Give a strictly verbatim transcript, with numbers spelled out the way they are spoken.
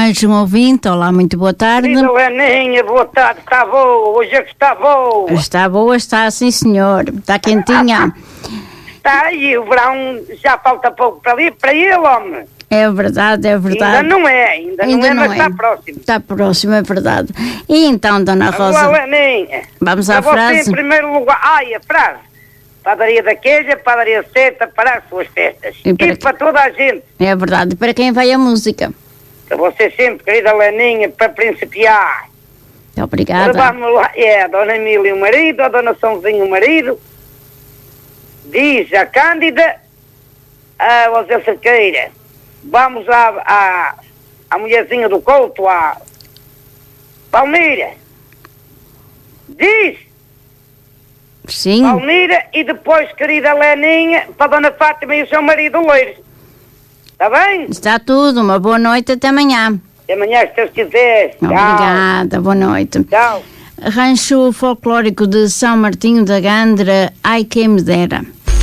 mais um ouvinte. Olá, muito boa tarde. Querida Leninha, boa tarde, está boa, hoje é que está boa. Está boa, está sim, senhor. Está quentinha. Está aí, o verão já falta pouco para ali, para ele, homem. É verdade, é verdade. Ainda não é, ainda, Ainda não é, não mas é. está próximo. Está próximo, é verdade. E então, Dona Rosa, Olá, Leninha. vamos à Para você, frase? em primeiro lugar, ai, a frase. Padaria da Queixa, padaria certa para as suas festas. E E para para, quê? toda a gente. É verdade. Para quem vai a música? Para você sempre, querida Leninha, para principiar. Muito obrigada. Vamos lá, é a Dona Emília o marido, a Dona Sãozinho o marido. Diz a Cândida a José Cerqueira. Vamos à, à, à mulherzinha do Couto, à Palmeira. Diz Sim, Palmeira e depois, querida Leninha, para a Dona Fátima e o seu marido Loiro. Está bem? está tudo. Uma boa noite, até amanhã. Até amanhã, se Deus quiser. Tchau. Obrigada, boa noite. Tchau. Rancho Folclórico de São Martinho da Gandra, ai quem me dera.